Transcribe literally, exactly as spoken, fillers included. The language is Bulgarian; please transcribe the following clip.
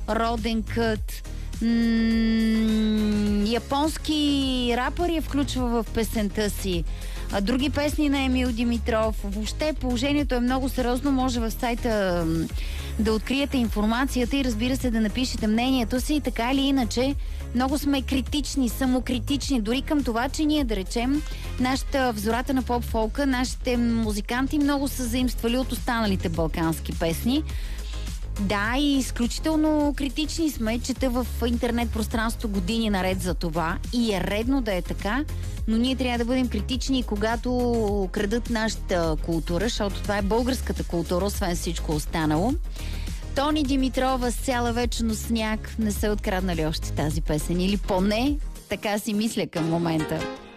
Роден Кът, м- японски рапър я включва в песента си. А, други песни на Емил Димитров. Въобще положението е много сериозно. Може в сайта м- да откриете информацията и разбира се да напишете мнението си. И така или иначе, много сме критични, самокритични, дори към това, че ние, да речем, нашата взората на поп-фолка, нашите музиканти много са заимствали от останалите балкански песни. Да, и изключително критични сме, чета в интернет пространството години наред за това и е редно да е така, но ние трябва да бъдем критични, когато крадат нашата култура, защото това е българската култура, освен всичко останало. Тони Димитрова с Цяла вечност сняг не са откраднали още тази песен, или поне така си мисля към момента.